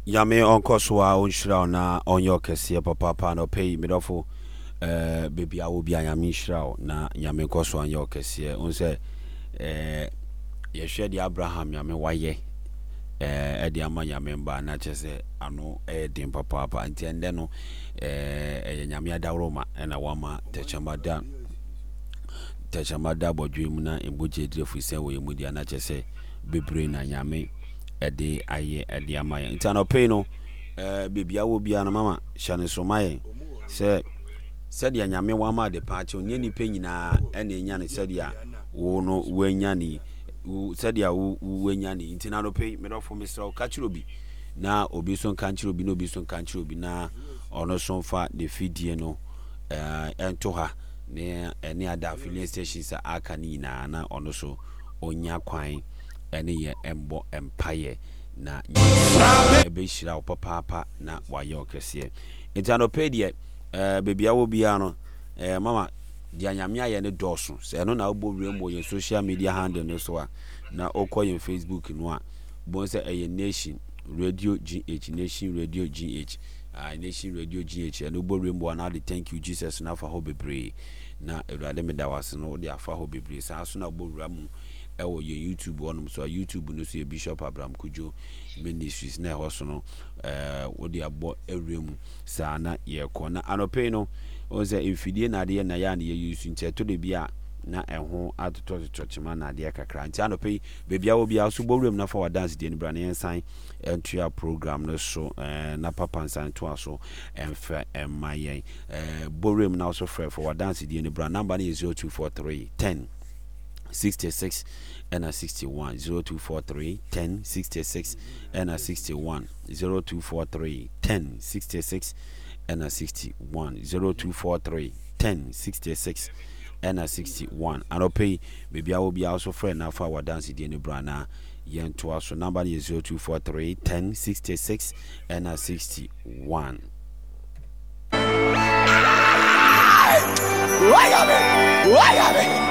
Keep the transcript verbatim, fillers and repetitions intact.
Yame onko swa onshira na onyo kese papa pa no pay midofo eh baby awo bia yame shira na yame nko so onyo kese onse eh ye hwe Abraham yame waye eh edi ama yame mba na chese ano eh din papa pa nti ende no eh yame adawroma na wama techamada techamada bodwem na emboje direfu se wo yemu dia na chese bebre na yame ede aye ede amaye nti anope no eh bibia wo bia na mama hyane so maye se se dia nyame wa ma de paache onye ni pe nyina ene enya ne se dia wo no wanya ni se dia wo wanya ni nti na anope me do fo misra ka chiro bi na obi so kan chiro bi na obi so kan chiro bi na ono so fa de fidie no eh ento ha ne ene ada filling stations aka ni na na ono so onya kwan ene ye embo empire na ebe shira opapa na waye okese etanopedia eh bebia wo bia no eh mama dia nyame aye ne doso se no na obo wremo ye social media handle no so a na okoye Facebook no a bon se eye nation radio gh nation radio gh ah nation radio gh and obo wremo na de thank you Jesus na fa ho bebre na ewrade me da wase no de afa ho bebre sa so na obo wramu ewo ye YouTube onum so YouTube no so ye Bishop Abraham Kujo Ministries na ho so no eh wodi abo ewremu sa na ye ko na anope no o ze infidie na de na ya na ye use nche to de bia na eho atoto tochima na de kakra nti anope bebia wo bia so bowrem na for dance de ni bra na yensan entua program no so eh na papa nsan to aso emfa emayen eh bowrem na so frɛ for dance de ni bra number is zero two four three ten sixty-six and a sixty-one zero two four three ten sixty-six and a sixty-one zero two four three ten sixty-six and a sixty-one zero two four three ten sixty-six and a sixty-one and I'll pay maybe I will be also friend now for our dance in Brana yen to us so number is zero two four three ten sixty-six and a sixty-one. Why are we? Why are we?